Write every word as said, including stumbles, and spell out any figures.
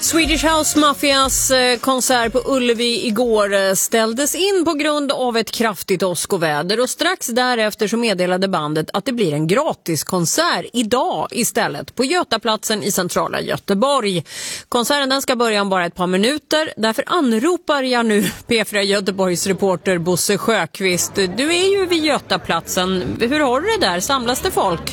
Swedish House Mafias konsert på Ullevi igår ställdes in på grund av ett kraftigt åskoväder och strax därefter så meddelade bandet att det blir en gratiskonsert idag istället på Götaplatsen i centrala Göteborg. Konserten den ska börja om bara ett par minuter, därför anropar jag nu P fyra Göteborgs reporter Bosse Sjöqvist. Du är ju vid Götaplatsen, hur har du det där? Samlas det folk?